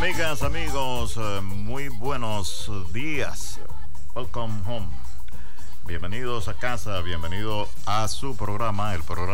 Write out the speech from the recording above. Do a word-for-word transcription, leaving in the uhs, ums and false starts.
Amigas, amigos, muy buenos días. Welcome home. Bienvenidos a casa, bienvenido a su programa, el programa